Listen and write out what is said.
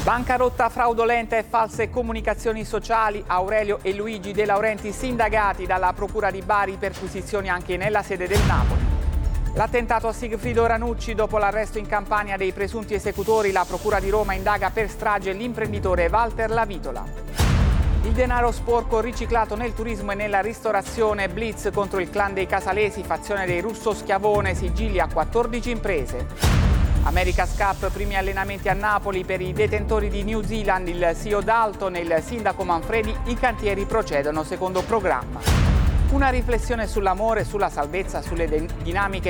Bancarotta fraudolenta e false comunicazioni sociali, Aurelio e Luigi De Laurentiis indagati dalla Procura di Bari, perquisizioni anche nella sede del Napoli. L'attentato a Sigfrido Ranucci, dopo l'arresto in Campania dei presunti esecutori, la Procura di Roma indaga per strage l'imprenditore Walter Lavitola. Il denaro sporco riciclato nel turismo e nella ristorazione, blitz contro il clan dei Casalesi, fazione dei Russo Schiavone, sigilli a 14 imprese. America's Cup, primi allenamenti a Napoli per i detentori di New Zealand, il CEO Dalton e il sindaco Manfredi, i cantieri procedono secondo programma. Una riflessione sull'amore, sulla salvezza, sulle dinamiche